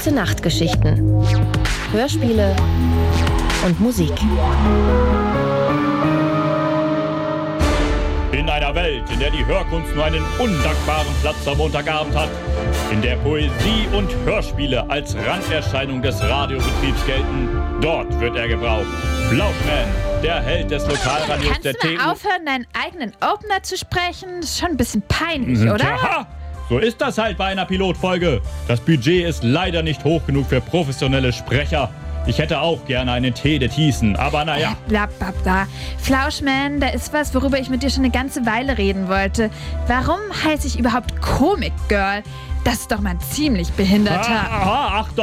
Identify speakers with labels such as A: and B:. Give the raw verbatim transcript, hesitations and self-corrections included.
A: Gute Nachtgeschichten, Hörspiele und Musik.
B: In einer Welt, in der die Hörkunst nur einen undankbaren Platz am Montagabend hat, in der Poesie und Hörspiele als Randerscheinung des Radiobetriebs gelten, dort wird er gebraucht. Flauschman, der Held des Lokalradios
C: Kannst
B: der
C: du
B: T U.
C: mal aufhören, deinen eigenen Opener zu sprechen? Das ist schon ein bisschen peinlich, oder?
B: Aha, so ist das halt bei einer Pilotfolge. Das Budget ist leider nicht hoch genug für professionelle Sprecher. Ich hätte auch gerne einen Tee der Thiessen, aber naja.
C: Bla, bla, bla. Flauschman, da ist was, worüber ich mit dir schon eine ganze Weile reden wollte. Warum heiße ich überhaupt Comic Girl? Das ist doch mal ziemlich behinderter.
B: Aha, ach doch.